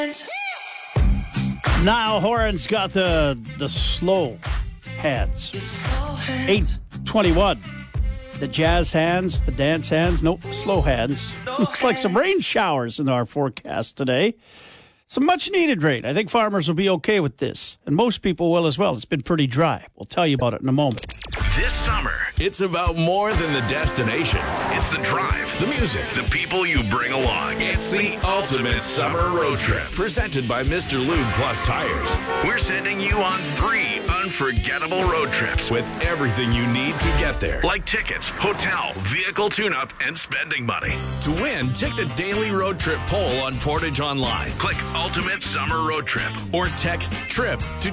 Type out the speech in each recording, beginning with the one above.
Now Horan's got the slow hands. 8:21. The jazz hands, the dance hands, nope, slow hands. Looks like some rain showers in our forecast today. Some much-needed rain. I think farmers will be okay with this, and most people will as well. It's been pretty dry. We'll tell you about it in a moment. This summer, it's about more than the destination. It's the drive, the music, the people you bring along. It's the ultimate summer road trip. Presented by Mr. Lube Plus Tires. We're sending you on 3 unforgettable road trips with everything you need to get there. Like tickets, hotel, vehicle tune-up, and spending money. To win, take the daily road trip poll on Portage Online. Click Ultimate Summer Road Trip or text TRIP to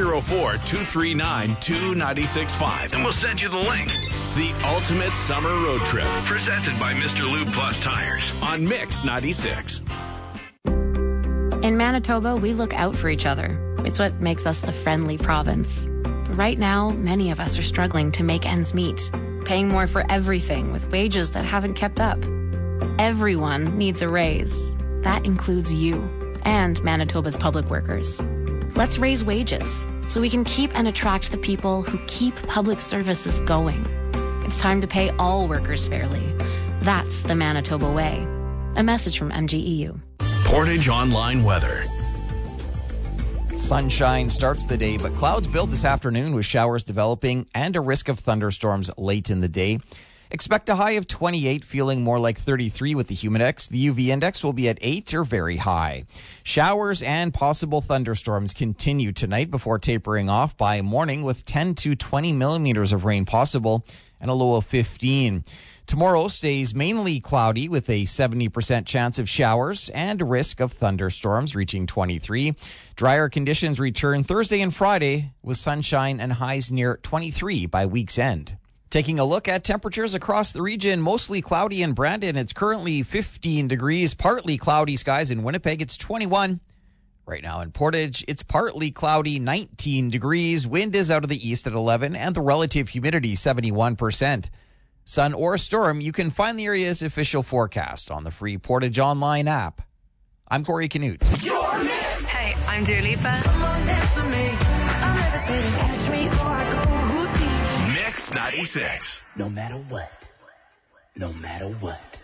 204-239-2965 and we'll send you the link. The Ultimate Summer Road Trip, presented by Mr. Lube Plus Tires on Mix 96. In Manitoba, we look out for each other. It's what makes us the friendly province. But right now, many of us are struggling to make ends meet, paying more for everything with wages that haven't kept up. Everyone needs a raise. That includes you and Manitoba's public workers. Let's raise wages so we can keep and attract the people who keep public services going. It's time to pay all workers fairly. That's the Manitoba way. A message from MGEU. Portage Online weather. Sunshine starts the day, but clouds build this afternoon with showers developing and a risk of thunderstorms late in the day. Expect a high of 28, feeling more like 33 with the Humidex. The UV index will be at 8 or very high. Showers and possible thunderstorms continue tonight before tapering off by morning with 10 to 20 millimeters of rain possible and a low of 15. Tomorrow stays mainly cloudy with a 70% chance of showers and a risk of thunderstorms reaching 23. Drier conditions return Thursday and Friday with sunshine and highs near 23 by week's end. Taking a look at temperatures across the region, mostly cloudy in Brandon. It's currently 15 degrees, partly cloudy skies in Winnipeg. It's 21. Right now in Portage, it's partly cloudy, 19 degrees. Wind is out of the east at 11 and the relative humidity 71%. Sun or storm, you can find the area's official forecast on the free Portage Online app. I'm Corey Canute. Hey, I'm Dua Lipa. Mix 96. No matter what. No matter what.